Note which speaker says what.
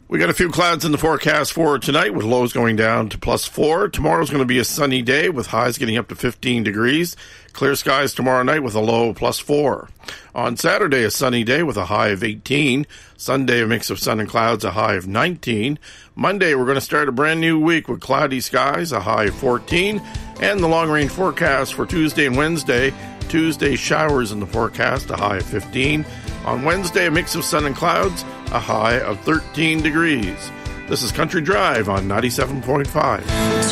Speaker 1: We got a few clouds in the forecast for tonight with lows going down to +4. Tomorrow's going to be a sunny day with highs getting up to 15 degrees. Clear skies tomorrow night with a low +4. On Saturday, a sunny day with a high of 18. Sunday, a mix of sun and clouds, a high of 19. Monday, we're going to start a brand new week with cloudy skies, a high of 14. And the long-range forecast for Tuesday and Wednesday. Tuesday, showers in the forecast, a high of 15. On Wednesday, a mix of sun and clouds, a high of 13 degrees. This is Country Drive on 97.5.